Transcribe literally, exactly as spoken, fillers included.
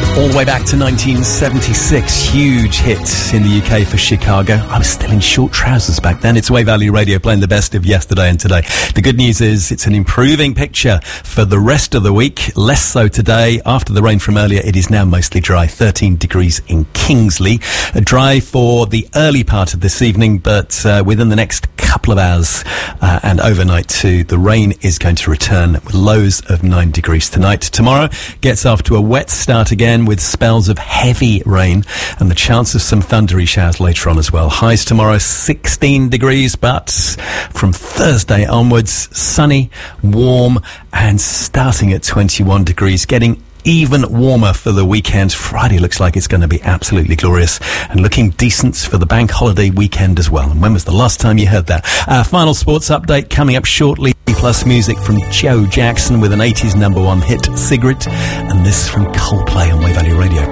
All the way back to nineteen seventy-six, huge hits in the U K for Chicago. I was still in short trousers back then. It's Way Value Radio playing the best of yesterday and today. The good news is it's an improving picture for the rest of the week. Less so today. After the rain from earlier, it is now mostly dry. thirteen degrees in Kingsley. Dry for the early part of this evening, but uh, within the next couple of hours uh, and overnight too, the rain is going to return with lows of nine degrees tonight. Tomorrow gets off to a wet start again, with spells of heavy rain and the chance of some thundery showers later on as well. Highs tomorrow sixteen degrees, but from Thursday onwards, sunny, warm, and starting at twenty-one degrees, getting even warmer for the weekend. Friday looks like it's going to be absolutely glorious and looking decent for the bank holiday weekend as well. And when was the last time you heard that? Our final sports update coming up shortly, plus music from Joe Jackson with an eighties number one hit, Cigarette, and this from Coldplay on Way Value Radio.